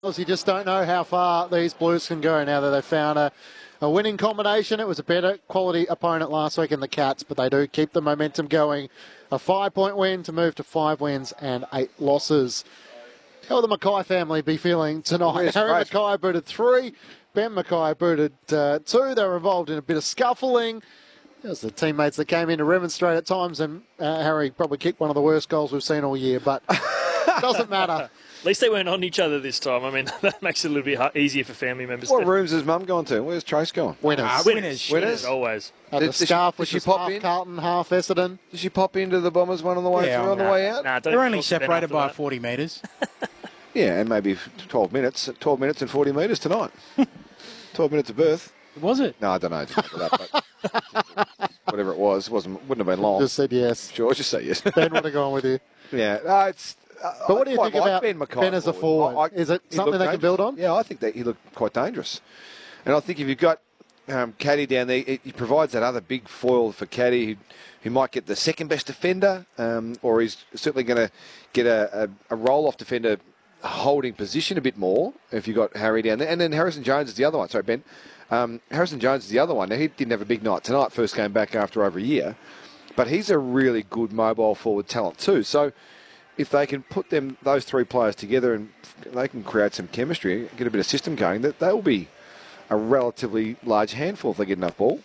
You just don't know how far these Blues can go now that they've found a winning combination. It was a better quality opponent last week in the Cats, but they do keep the momentum going. A 5-point win to move to 5 wins and 8 losses. How will the Mackay family be feeling tonight? Yes, Harry right. Mackay booted 3, Ben Mackay booted 2. They were involved in a bit of scuffling. It was the teammates that came in to remonstrate at times, and Harry probably kicked one of the worst goals we've seen all year, but it doesn't matter. At least they weren't on each other this time. I mean, that makes it a little bit easier for family members. What room's his mum gone to? Where's Trace gone? Winners. Winners, always. The scarf, did which she is pop half in? Carlton, half Essendon. Did she pop into the Bombers one on the way through, on the way out? Nah, don't They're only talk to Ben separated after by that. 40 metres. Yeah, and maybe 12 minutes. 12 minutes and 40 metres tonight. 12 minutes of birth. Was it? No, I don't know. Just for that, but whatever it was, wouldn't have been long. Just said yes. Sure, just say yes. Ben would have gone with you. Yeah, no, it's. But what do you think about Ben Mackay Ben as a forward? Is it he something looked they can build on? Yeah, I think that he looked quite dangerous. And I think if you've got Caddy down there, he provides that other big foil for Caddy who might get the second best defender, or he's certainly going to get a roll-off defender holding position a bit more if you've got Harry down there. And then Harrison Jones is the other one. Sorry, Ben. Harrison Jones is the other one. Now, he didn't have a big night tonight, first came back after over a year. But he's a really good mobile forward talent too. So if they can put those 3 players together and they can create some chemistry, get a bit of system going, that they'll be a relatively large handful if they get enough ball.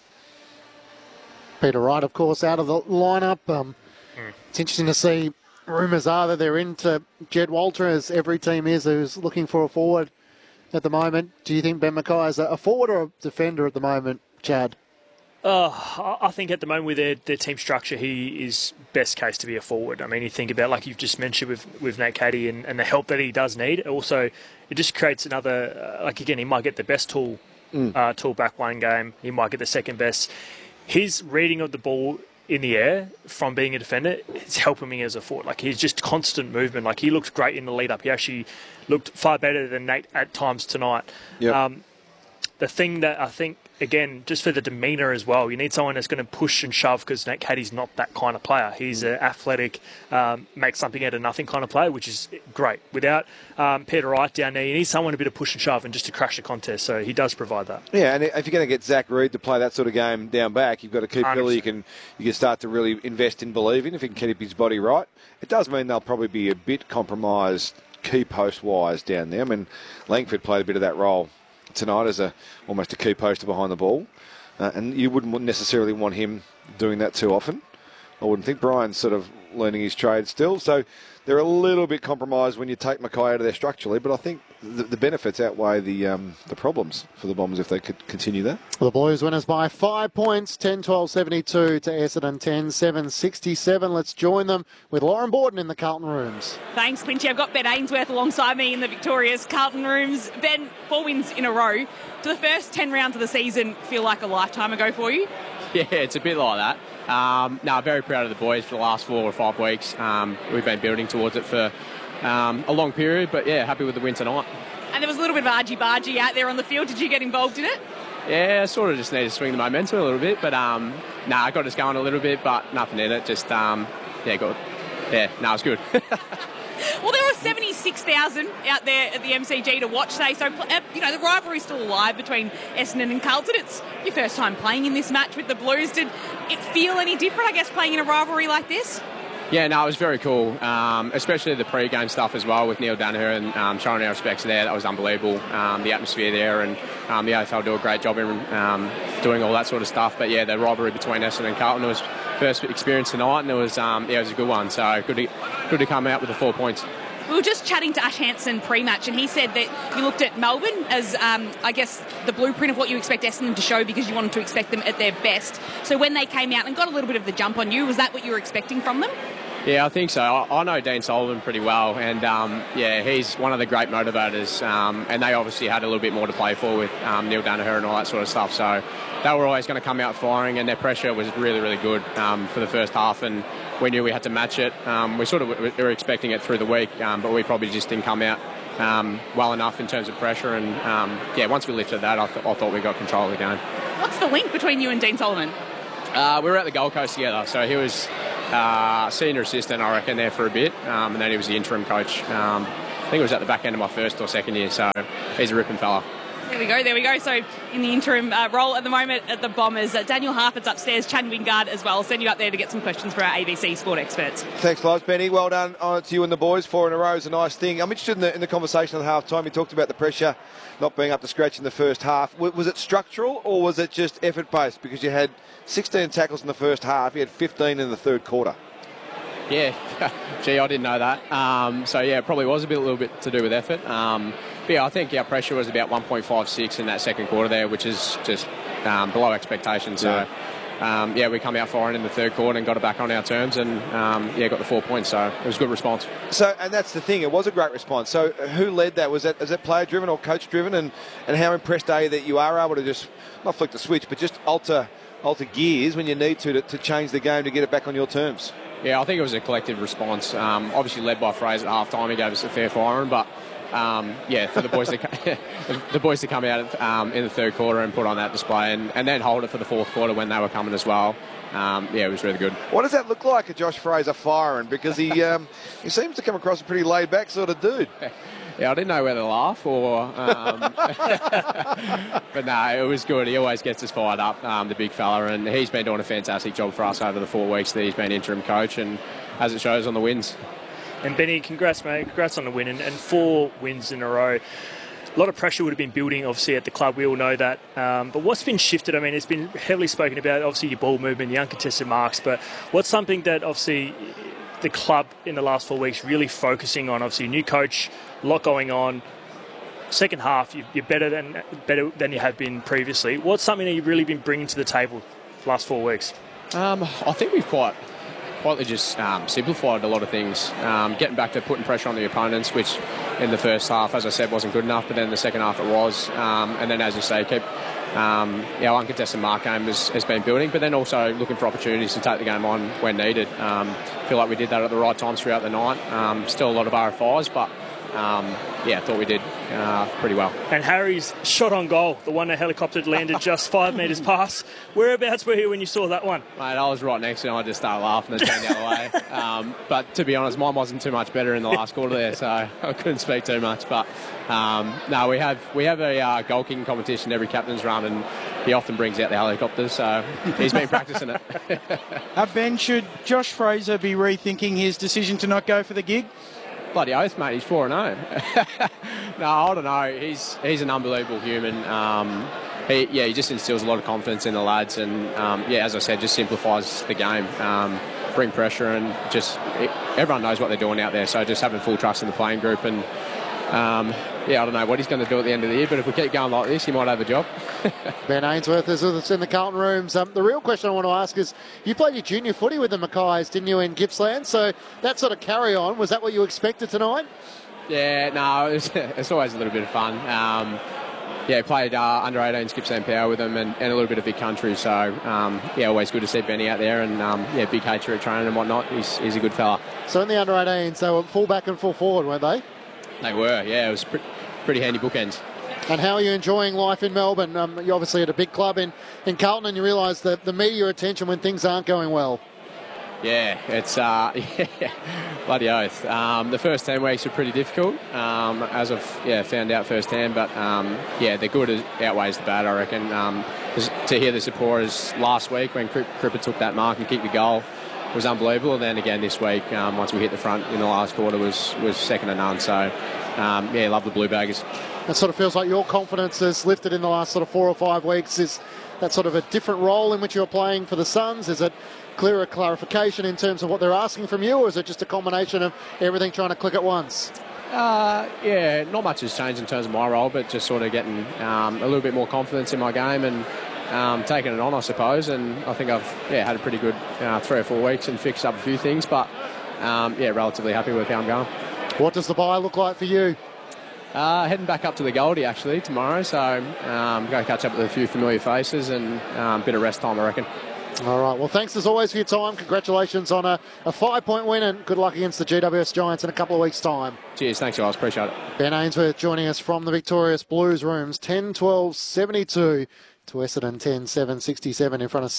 Peter Wright, of course, out of the lineup. It's interesting to see. Rumours are that they're into Jed Walter, as every team is, who's looking for a forward at the moment. Do you think Ben Mackay is a forward or a defender at the moment, Chad? I think at the moment with their team structure, he is best case to be a forward. I mean, you think about, like you've just mentioned with Nate Caddy and the help that he does need. Also, it just creates another, again, he might get the best tool back one game. He might get the second best. His reading of the ball in the air from being a defender, it's helping me as a forward. Like, he's just constant movement. Like, he looked great in the lead up. He actually looked far better than Nate at times tonight. Yep. The thing that I think, again, just for the demeanour as well, you need someone that's going to push and shove, because Nate Caddy's not that kind of player. He's an athletic, make something out of nothing kind of player, which is great. Without Peter Wright down there, you need someone a bit of push and shove and just to crash the contest. So he does provide that. Yeah, and if you're going to get Zach Reid to play that sort of game down back, you've got to keep Billy. You can start to really invest in believing if he can keep his body right. It does mean they'll probably be a bit compromised key post-wise down there. I mean, Langford played a bit of that role tonight as almost a key poster behind the ball, and you wouldn't necessarily want him doing that too often. I wouldn't think. Brian's sort of learning his trade still, so they're a little bit compromised when you take Mackay out of there structurally, but I think the benefits outweigh the problems for the Bombers if they could continue that. The Blues winners by 5 points, 10-12-72 to Essendon 10-7-67. Let's join them with Lauren Borden in the Carlton rooms. Thanks, Quincy. I've got Ben Ainsworth alongside me in the victorious Carlton rooms. Ben, 4 wins in a row. Do the first 10 rounds of the season feel like a lifetime ago for you? Yeah, it's a bit like that. Very proud of the boys for the last 4 or 5 weeks. We've been building towards it for a long period, but yeah, happy with the win tonight. And there was a little bit of argy-bargy out there on the field. Did you get involved in it? Yeah, sort of just need to swing the momentum a little bit, but I got us going a little bit, but nothing in it. Just good. It's good. Well, there were 76,000 out there at the MCG to watch today, so the rivalry's still alive between Essendon and Carlton. It's your first time playing in this match with the Blues. Did it feel any different, I guess, playing in a rivalry like this? Yeah, no, it was very cool, especially the pre-game stuff as well with Neil Danaher and showing our respects there. That was unbelievable, the atmosphere there, and the AFL do a great job in doing all that sort of stuff. But yeah, the rivalry between Essendon and Carlton was first experience tonight, and it was a good one. So good to come out with the 4 points. We were just chatting to Ash Hansen pre-match, and he said that you looked at Melbourne as, I guess, the blueprint of what you expect Essendon to show, because you wanted to expect them at their best. So when they came out and got a little bit of the jump on you, was that what you were expecting from them? Yeah, I think so. I know Dean Sullivan pretty well, and he's one of the great motivators, and they obviously had a little bit more to play for with Neil Danaher and all that sort of stuff, so they were always going to come out firing, and their pressure was really, really good for the first half, and we knew we had to match it. We were expecting it through the week, but we probably just didn't come out well enough in terms of pressure, and once we lifted that, I thought we got control of the game. What's the link between you and Dean Sullivan? We were at the Gold Coast together, so he was senior assistant, I reckon, there for a bit, and then he was the interim coach think it was at the back end of my first or second year. So he's a ripping fella. There we go. So in the interim role at the moment at the Bombers, Daniel Harford's upstairs, Chad Wingard as well. I'll send you up there to get some questions for our ABC sport experts. Thanks, Liz. Benny, well done to you and the boys. 4 in a row is a nice thing. I'm interested in the conversation at half time. You talked about the pressure not being up to scratch in the first half. Was it structural or was it just effort-based? Because you had 16 tackles in the first half, you had 15 in the third quarter. Yeah, gee, I didn't know that. So, yeah, it probably was a little bit to do with effort. But yeah, I think our pressure was about 1.56 in that second quarter there, which is just below expectations. So, we come out firing in the third quarter and got it back on our terms and, got the 4 points. So it was a good response. So, and that's the thing, it was a great response. So who led that? Was that player-driven or coach-driven? And how impressed are you that you are able to just, not flick the switch, but just alter gears when you need to change the game to get it back on your terms? Yeah, I think it was a collective response. Obviously led by Fraser at half-time. He gave us a fair firing, but for the boys to come out in the third quarter and put on that display and then hold it for the fourth quarter when they were coming as well. It was really good. What does that look like, a Josh Fraser firing? Because he seems to come across a pretty laid-back sort of dude. Yeah, I didn't know whether to laugh or... but no, it was good. He always gets us fired up, the big fella, and he's been doing a fantastic job for us over the 4 weeks that he's been interim coach, and as it shows on the wins. And Benny, congrats, mate. Congrats on the win and 4 wins in a row. A lot of pressure would have been building, obviously, at the club. We all know that. But what's been shifted? I mean, it's been heavily spoken about, obviously, your ball movement, the uncontested marks. But what's something that, obviously, the club in the last 4 weeks really focusing on? Obviously, new coach, a lot going on. Second half, you're better than you have been previously. What's something that you've really been bringing to the table the last 4 weeks? I think we've quietly just simplified a lot of things, getting back to putting pressure on the opponents, which in the first half, as I said, wasn't good enough, but then the second half it was. And then, as you say, our uncontested mark game has been building, but then also looking for opportunities to take the game on when needed. Feel like we did that at the right times throughout the night. Still a lot of RFIs, but I thought we did pretty well. And Harry's shot on goal, the one that helicoptered landed just 5 metres past. Whereabouts were you when you saw that one? Mate, I was right next to him. I just started laughing and turned the other way. But to be honest, mine wasn't too much better in the last quarter there, so I couldn't speak too much. But no, we have a goal kicking competition every captain's run, and he often brings out the helicopters, so he's been practicing it. Ben, should Josh Fraser be rethinking his decision to not go for the gig? Bloody oath, mate, he's 4-0. No, I don't know. He's an unbelievable human. He just instills a lot of confidence in the lads, and as I said, just simplifies the game. Bring pressure, and just everyone knows what they're doing out there. So just having full trust in the playing group, and I don't know what he's going to do at the end of the year, but if we keep going like this, he might have a job. Ben Ainsworth is with us in the Carlton rooms. The real question I want to ask is, you played your junior footy with the Mackays, didn't you, in Gippsland? So that sort of carry on, was that what you expected tonight? Yeah, no, it's always a little bit of fun. Played under 18s Gippsland Power with them and a little bit of big country. So, always good to see Benny out there, and big hater at training and whatnot. He's a good fella. So in the under 18s, they were full back and full forward, weren't they? They were, yeah. It was pretty handy bookends. And how are you enjoying life in Melbourne? You're obviously at a big club in Carlton, and you realise the media attention when things aren't going well. Yeah, it's bloody oath. The first 10 weeks were pretty difficult, as I've found out firsthand. But the good outweighs the bad, I reckon. To hear the supporters last week when Cripper took that mark and kicked the goal was unbelievable. And then again this week, once we hit the front in the last quarter, was second to none. So love the Blue Baggers. It sort of feels like your confidence has lifted in the last sort of 4 or 5 weeks. Is that sort of a different role in which you're playing for the Suns? Is it clearer clarification in terms of what they're asking from you, or is it just a combination of everything trying to click at once? Not much has changed in terms of my role, but just sort of getting a little bit more confidence in my game and taking it on, I suppose. And I think I've had a pretty good 3 or 4 weeks and fixed up a few things, but relatively happy with how I'm going. What does the bye look like for you? Heading back up to the Goldie actually tomorrow, so going to catch up with a few familiar faces and a bit of rest time, I reckon. All right, well, thanks as always for your time. Congratulations on a 5-point win, and good luck against the GWS Giants in a couple of weeks' time. Cheers, thanks guys, appreciate it. Ben Ainsworth joining us from the Victorious Blues rooms, 10-12-72 to Essendon 10-7-67 in front of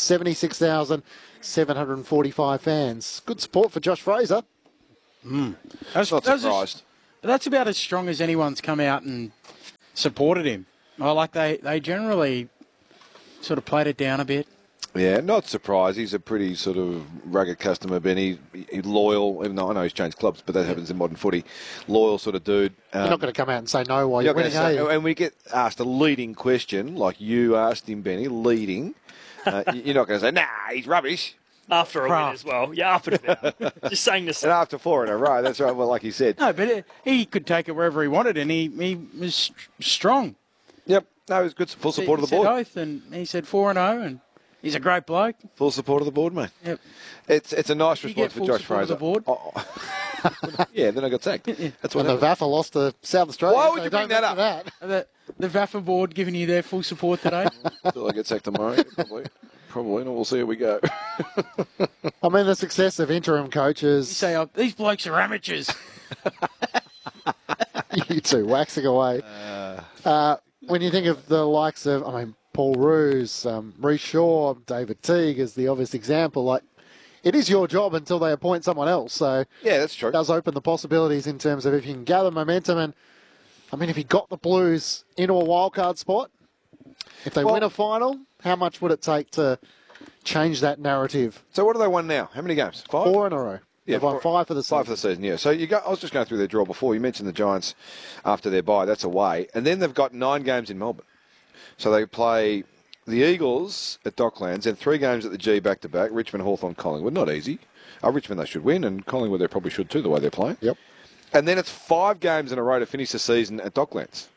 76,745 fans. Good support for Josh Fraser. I was not surprised. But that's about as strong as anyone's come out and supported him. They generally sort of played it down a bit. Yeah, not surprised. He's a pretty sort of rugged customer, Benny. He's loyal, even though I know he's changed clubs, but that happens in modern footy. Loyal sort of dude. You're not going to come out and say no while you're winning, are you? And we get asked a leading question, like you asked him, Benny, leading. You're not going to say, nah, he's rubbish. After a win as well. Yeah, after a win. Just saying this. And after 4 in a row, that's right, well, like he said. No, but he could take it wherever he wanted, and he was strong. Yep, no, he was good, full support of the board. He said oath, and he said 4-0, and he's a great bloke. Full support of the board, mate. Yep. It's a nice response for Josh Fraser. Of the board? Yeah, then I got sacked. That's when the VAFA lost to South Australia. Why would you bring that up? The VAFA board giving you their full support today? Until I get sacked tomorrow, probably, and we'll see how we go. I mean, the success of interim coaches. You say, oh, these blokes are amateurs. You two, waxing away. When you think of the likes of, Paul Roos, Reece Shaw, David Teague is the obvious example. Like, it is your job until they appoint someone else. So yeah, that's true. It does open the possibilities in terms of if you can gather momentum. And, if you got the Blues into a wildcard spot, if they win a final, how much would it take to change that narrative? So what do they won now? How many games? 5? 4 in a row. Yeah, They've won 5 for the season. 5 for the season, yeah. So I was just going through their draw before. You mentioned the Giants after their bye. That's away. And then they've got 9 games in Melbourne. So they play the Eagles at Docklands and 3 games at the G back-to-back, Richmond, Hawthorn, Collingwood. Not easy. Richmond they should win, and Collingwood they probably should too, the way they're playing. Yep. And then it's 5 games in a row to finish the season at Docklands.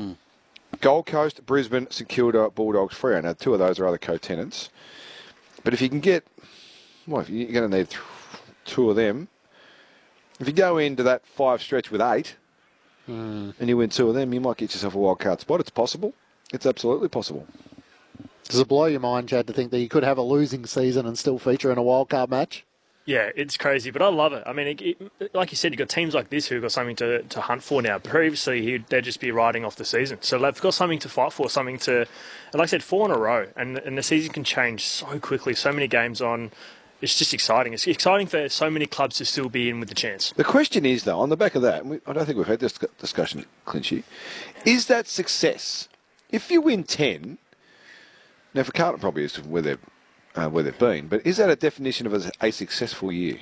Gold Coast, Brisbane, St Kilda, Bulldogs, Freo. Now, 2 of those are other co-tenants. But if you can get... Well, you're going to need 2 of them. If you go into that 5 stretch with 8 and you win 2 of them, you might get yourself a wild card spot. It's possible. It's absolutely possible. Does it blow your mind, Chad, to think that you could have a losing season and still feature in a wild card match? Yeah, it's crazy, but I love it. I mean, like you said, you've got teams like this who've got something to hunt for now. Previously, they'd just be riding off the season. So they've got something to fight for, something to... And like I said, 4 in a row. And the season can change so quickly, so many games on. It's just exciting. It's exciting for so many clubs to still be in with the chance. The question is, though, on the back of that, and I don't think we've had this discussion, Clinchy, is that success? If you win 10... Now, for Carlton, probably is where they've been, but is that a definition of a successful year?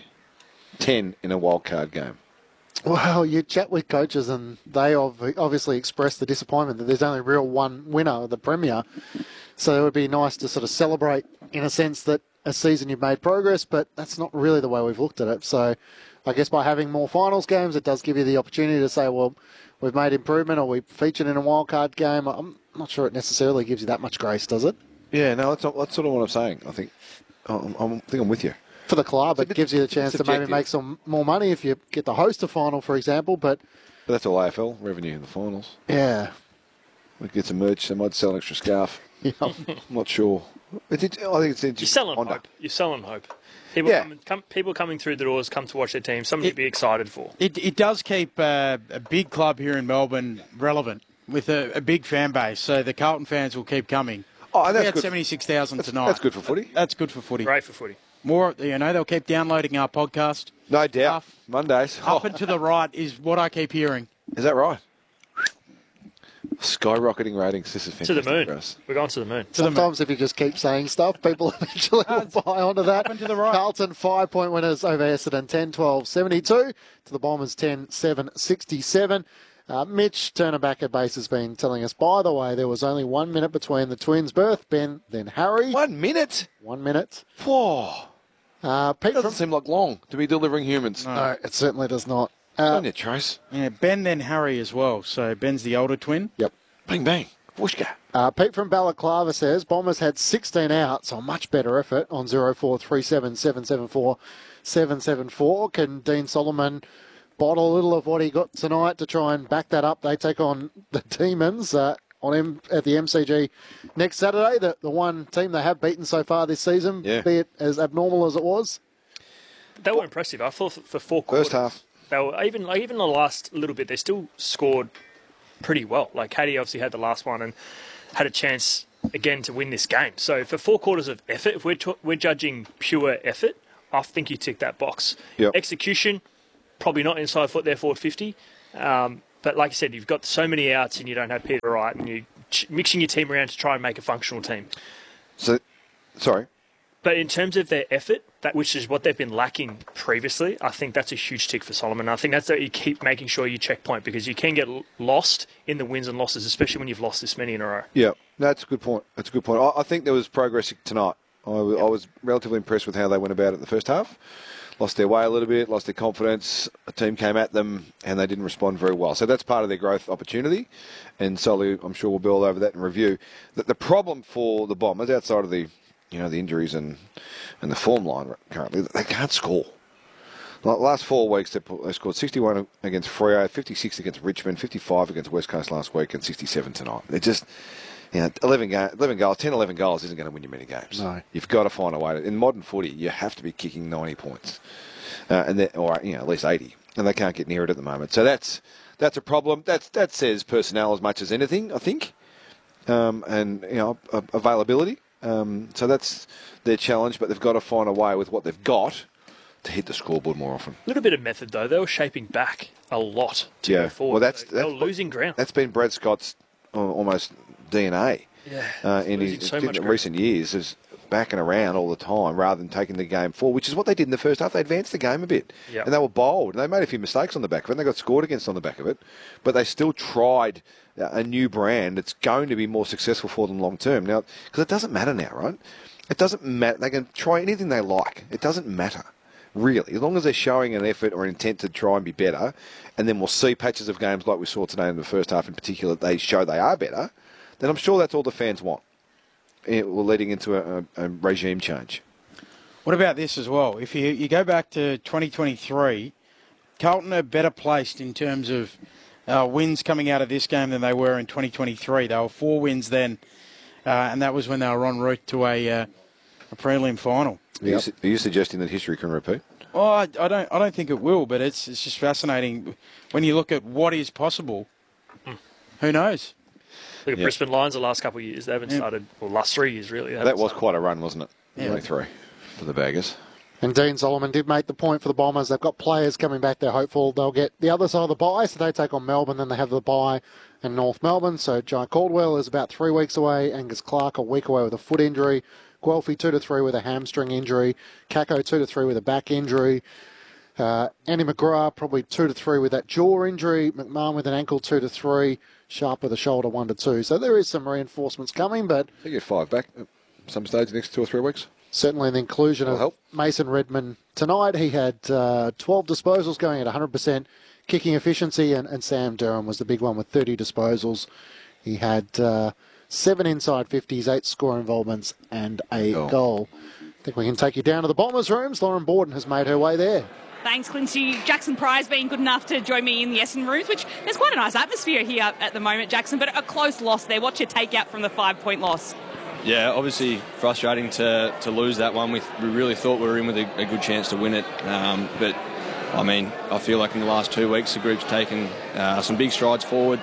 10 in a wild card game. Well, you chat with coaches and they obviously express the disappointment that there's only real one winner of the Premier. So it would be nice to sort of celebrate in a sense that a season you've made progress, but that's not really the way we've looked at it. So I guess by having more finals games, it does give you the opportunity to say, well, we've made improvement or we featured in a wild card game. I'm not sure it necessarily gives you that much grace, does it? Yeah, no, that's sort of what I'm saying. I think I'm with you. For the club, it gives you the chance to maybe make some more money if you get to host a final, for example. But that's all AFL revenue in the finals. Yeah. We get some merch. They might sell an extra scarf. Yeah. I'm not sure. I think it's You're selling hope. You're selling hope. People coming through the doors come to watch their team. Something to be excited for. It does keep a big club here in Melbourne relevant with a big fan base. So the Carlton fans will keep coming. Oh, that's we had good. 76,000 tonight. That's good for footy. That's good for footy. Great for footy. More, they'll keep downloading our podcast. No doubt. Mondays. Up and to the right is what I keep hearing. Is that right? Skyrocketing ratings. This is fantastic. To the moon. For us. We're going to the moon. Sometimes if you just keep saying stuff, people eventually will buy onto that. Up and to the right. Carlton 5-point winners over Essendon 10-12-72 to the Bombers 10-7-67. Mitch, turner back at base, has been telling us, by the way, there was only 1 minute between the twins' birth, Ben, then Harry. 1 minute? 1 minute. Whoa. Pete Doesn't seem like long to be delivering humans. No, it certainly does not. On your Trace. Yeah, Ben, then Harry as well. So Ben's the older twin. Yep. Bang, bang. Whooshka. Pete from Balaclava says, Bombers had 16 out, so a much better effort on 0437 774 774. Can Dean Solomon bottle a little of what he got tonight to try and back that up? They take on the Demons at the MCG next Saturday. The one team they have beaten so far this season, be it as abnormal as it was. They were impressive. I thought for 4 quarters. First half. They were even the last little bit. They still scored pretty well. Like Caddy obviously had the last one and had a chance again to win this game. So for 4 quarters of effort, if we're judging pure effort, I think you tick that box. Yep. Execution. Probably not inside foot, therefore 50. But like I said, you've got so many outs and you don't have Peter Wright, and you're mixing your team around to try and make a functional team. So, sorry. But in terms of their effort, which is what they've been lacking previously, I think that's a huge tick for Solomon. I think that's that you keep making sure you checkpoint, because you can get lost in the wins and losses, especially when you've lost this many in a row. Yeah, that's a good point. That's a good point. I think there was progress tonight. I was relatively impressed with how they went about it in the first half. Lost their way a little bit, lost their confidence. A team came at them and they didn't respond very well. So that's part of their growth opportunity. And Solly, I'm sure, will be all over that in review. The problem for the Bombers, outside of the injuries and the form line currently, they can't score. Like last 4 weeks, they scored 61 against Freo, 56 against Richmond, 55 against West Coast last week, and 67 tonight. They're just... 11 goals isn't going to win you many games. No. You've got to find a way. In modern footy, you have to be kicking 90 points, or at least 80, and they can't get near it at the moment. So that's a problem. That says personnel as much as anything, I think, and availability. So that's their challenge, but they've got to find a way with what they've got to hit the scoreboard more often. A little bit of method, though. They were shaping back a lot to go forward. Well, they were losing ground. That's been Brad Scott's almost DNA in his recent years, is backing around all the time rather than taking the game forward, which is what they did in the first half. They advanced the game a bit, and they were bold. And they made a few mistakes on the back of it, and they got scored against on the back of it, but they still tried a new brand that's going to be more successful for them long term. Now, because it doesn't matter now, right? It doesn't matter. They can try anything they like. It doesn't matter, really, as long as they're showing an effort or an intent to try and be better. And then we'll see patches of games like we saw today in the first half in particular, they show they are better. Then I'm sure that's all the fans want. We're leading into a regime change. What about this as well? If you go back to 2023, Carlton are better placed in terms of wins coming out of this game than they were in 2023. They were 4 wins then, and that was when they were en route to a prelim final. Are you suggesting that history can repeat? Well, I don't think it will, but it's just fascinating when you look at what is possible. Who knows? Look at Brisbane Lions the last couple of years. They haven't started, well, last 3 years, really. That was quite a run, wasn't it? Yeah. Only 3 for the Baggers. And Dean Solomon did make the point for the Bombers. They've got players coming back. They're hopeful they'll get the other side of the bye. So they take on Melbourne, then they have the bye in North Melbourne. So Jai Caldwell is about 3 weeks away. Angus Clark a week away with a foot injury. Guelphy 2 to 3 with a hamstring injury. Kako 2 to 3 with a back injury. Andy McGrath probably 2 to 3 with that jaw injury. McMahon with an ankle 2 to 3. Sharp with a shoulder 1 to 2. So there is some reinforcements coming, but They get 5 back at some stage the next 2 or 3 weeks. certainly the inclusion of Mason Redman tonight. He had 12 disposals going at 100% kicking efficiency, and Sam Durham was the big one with 30 disposals. He had 7 inside 50s, 8 score involvements, and a goal. I think we can take you down to the Bombers' rooms. Lauren Borden has made her way there. Thanks, Quincy. Jackson Prize being good enough to join me in the Essendon rooms, which there's quite a nice atmosphere here at the moment, Jackson, but a close loss there. What's your takeout from the 5-point loss? Yeah, obviously frustrating to lose that one. We really thought we were in with a good chance to win it. But, I mean, I feel like in the last 2 weeks the group's taken some big strides forward.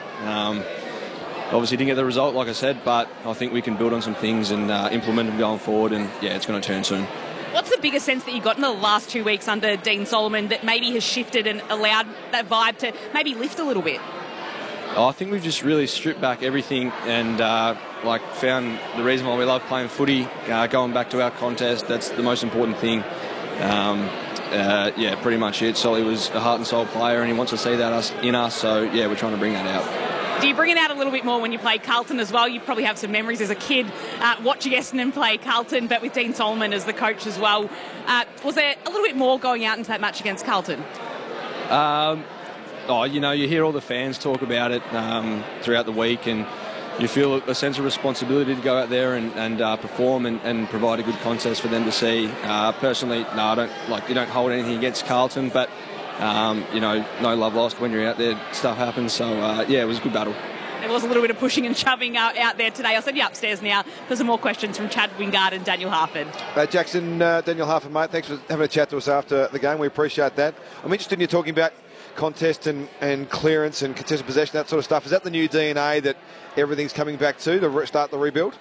Obviously didn't get the result, like I said, but I think we can build on some things and implement them going forward, and, yeah, it's going to turn soon. What's the biggest sense that you got in the last 2 weeks under Dean Solomon that maybe has shifted and allowed that vibe to maybe lift a little bit? I think we've just really stripped back everything and found the reason why we love playing footy, going back to our contest. That's the most important thing. Pretty much it. Solly was a heart and soul player and he wants to see that in us, so yeah, we're trying to bring that out. Do you bring it out a little bit more when you play Carlton as well? You probably have some memories as a kid watching Essendon play Carlton, but with Dean Solomon as the coach as well. Was there a little bit more going out into that match against Carlton? You hear all the fans talk about it throughout the week, and you feel a sense of responsibility to go out there and perform and provide a good contest for them to see. Personally, no, I don't you don't hold anything against Carlton, but no love lost when you're out there. Stuff happens, so it was a good battle. There was a little bit of pushing and shoving out there today. I'll send you upstairs now for some more questions from Chad Wingard and Daniel Harford. Jackson, Daniel Harford, mate, thanks for having a chat to us after the game. We appreciate that. I'm interested in you talking about contest and clearance and contested possession, that sort of stuff. Is that the new DNA that everything's coming back to start the rebuild?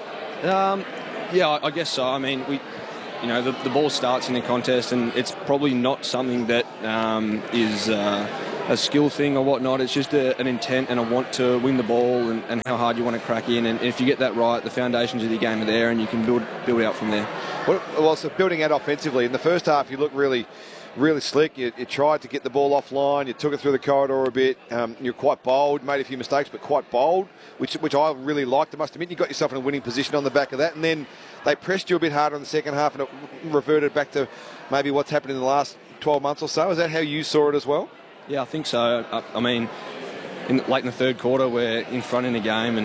I guess so. I mean, the ball starts in the contest, and it's probably not something that is a skill thing or whatnot. It's just an intent and a want to win the ball and how hard you want to crack in. And if you get that right, the foundations of your game are there, and you can build out from there. Well, so building out offensively. In the first half, you looked really slick. You tried to get the ball offline. You took it through the corridor a bit. You're quite bold, made a few mistakes, but quite bold, which I really liked. I must admit, you got yourself in a winning position on the back of that. And then they pressed you a bit harder in the second half, and it reverted back to maybe what's happened in the last 12 months or so. Is that how you saw it as well? Yeah, I think so. I mean, late in the third quarter, we're in front in the game,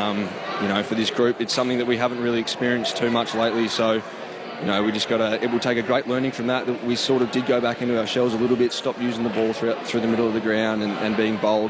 and for this group, it's something that we haven't really experienced too much lately. So, we just it will take a great learning from that. We sort of did go back into our shells a little bit, stop using the ball through the middle of the ground and being bold.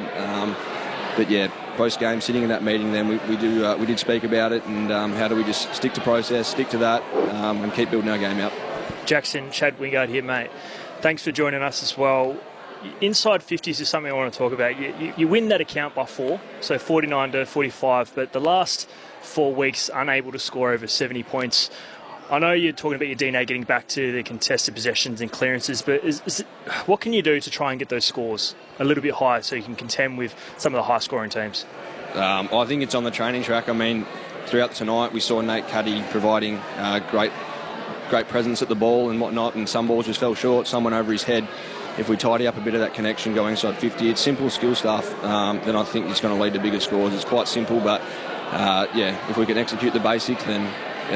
But yeah, post game, sitting in that meeting, then we did speak about it, and how do we just stick to process, stick to that, and keep building our game out. Jackson, Chad Wingard here, mate. Thanks for joining us as well. Inside 50s is something I want to talk about. You win that account by 4, so 49 to 45, but the last 4 weeks unable to score over 70 points. I know you're talking about your DNA getting back to the contested possessions and clearances, but what can you do to try and get those scores a little bit higher so you can contend with some of the high-scoring teams? I think it's on the training track. I mean, throughout tonight, we saw Nate Caddy providing great presence at the ball and whatnot, and some balls just fell short, some went over his head. If we tidy up a bit of that connection going inside 50, it's simple skill stuff, then I think it's going to lead to bigger scores. It's quite simple, but if we can execute the basics, then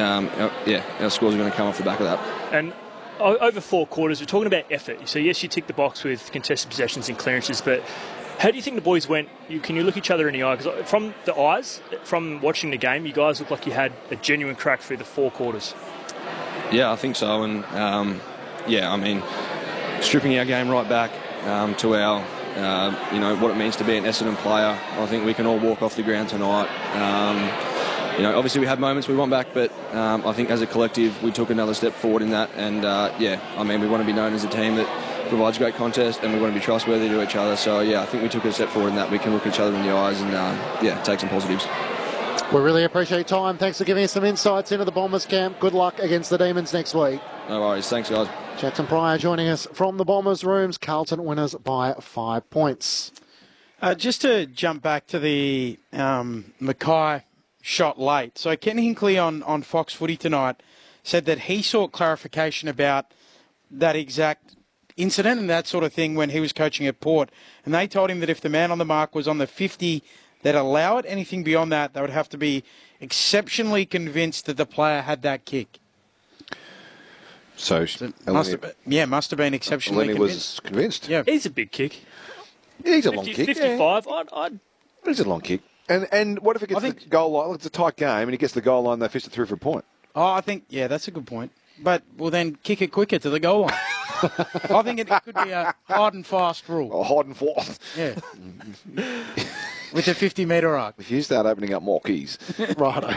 our scores are going to come off the back of that. And over 4 quarters, we're talking about effort. So yes, you tick the box with contested possessions and clearances, but how do you think the boys went? Can you look each other in the eye? Because from the eyes, from watching the game, you guys look like you had a genuine crack through the 4 quarters. Yeah, I think so. And I mean, stripping our game right back to our, what it means to be an Essendon player. I think we can all walk off the ground tonight. Obviously we had moments we went back, but I think as a collective we took another step forward in that. And we want to be known as a team that provides great contest, and we want to be trustworthy to each other. So I think we took a step forward in that. We can look each other in the eyes and take some positives. We really appreciate your time. Thanks for giving us some insights into the Bombers camp. Good luck against the Demons next week. No worries. Thanks, guys. Jackson Pryor joining us from the Bombers rooms. Carlton winners by 5 points. Just to jump back to the Mackay shot late. So Ken Hinkley on Fox Footy tonight said that he sought clarification about that exact incident and that sort of thing when he was coaching at Port. And they told him that if the man on the mark was on the 50, they'd allow it. Anything beyond that, they would have to be exceptionally convinced that the player had that kick. So must have been exceptionally Eleni convinced. was convinced. Yeah. He's a big kick. Yeah, he's a long kick. 55, It's a long kick. And what if it gets the goal line? It's a tight game, and he gets the goal line, they fist it through for a point. Oh, I think, that's a good point. But, then kick it quicker to the goal line. I think it could be a hard and fast rule. Oh, hard and fast. Yeah. With a 50-metre arc. If you start opening up more keys. Righto.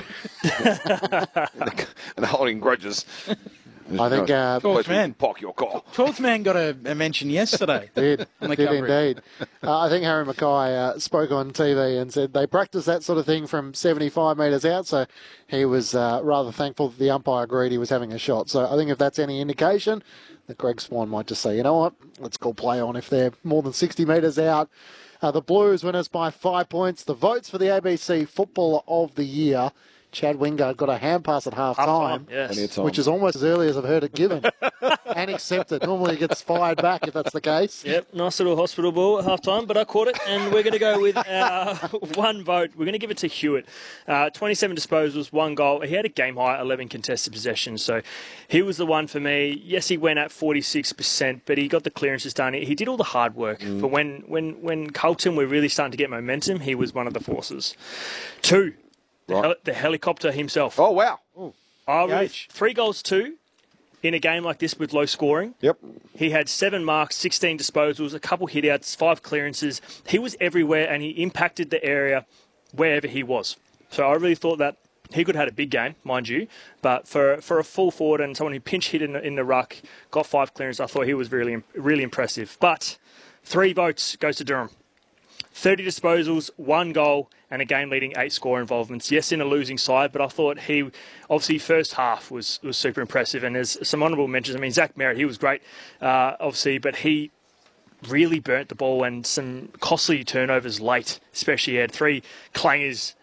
and holding grudges. I think... Twelfth man. Park your car. 12th man got a mention yesterday. Did indeed. I think Harry Mackay spoke on TV and said they practice that sort of thing from 75 metres out, so he was rather thankful that the umpire agreed he was having a shot. So I think if that's any indication, that Greg Swan might just say, you know what, let's call play on if they're more than 60 metres out. The Blues win us by 5 points. The votes for the ABC Footballer of the Year, Chad Wingard got a hand pass at half-time, yes. which is almost as early as I've heard it given and accepted. Normally it gets fired back if that's the case. Yep, nice little hospital ball at half-time, but I caught it, and we're going to go with our one vote. We're going to give it to Hewitt. 27 disposals, 1 goal. He had a game-high 11 contested possessions, so he was the one for me. Yes, he went at 46%, but he got the clearances done. He did all the hard work. For when Carlton were really starting to get momentum, he was one of the forces. 2. The helicopter himself. Oh, wow. 3 goals, 2 in a game like this with low scoring. Yep. He had 7 marks, 16 disposals, a couple hit-outs, 5 clearances. He was everywhere, and he impacted the area wherever he was. So I really thought that he could have had a big game, mind you, but for a full forward and someone who pinch hit in the ruck, got 5 clearances, I thought he was really, really impressive. But 3 votes goes to Durham. 30 disposals, 1 goal, and a game-leading 8 score involvements. Yes, in a losing side, but I thought he, obviously, first half was super impressive. And there's some honourable mentions. I mean, Zach Merritt, he was great, obviously, but he really burnt the ball and some costly turnovers late, especially he had 3 clangers